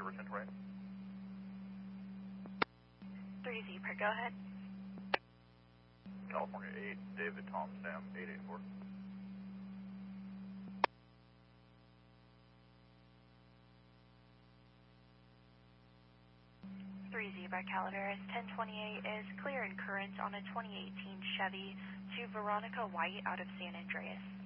River, 1028. 3 Zebra, go ahead. California 8, David Tom Sam 884. 3 Zebra, Calaveras 1028 is clear and current on a 2018 Chevy to Veronica White out of San Andreas.